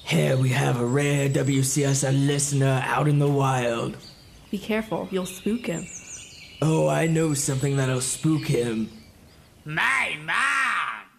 Here we have a rare WCSN listener out in the wild. Be careful, you'll spook him. Oh, I know something that'll spook him. My!